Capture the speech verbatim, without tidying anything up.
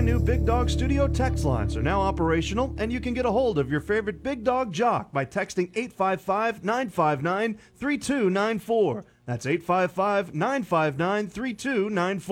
brand new Big Dog Studio text lines are now operational, and you can get a hold of your favorite Big Dog jock by texting eight five five, nine five nine, three two nine four. That's eight five five, nine five nine, three two nine four.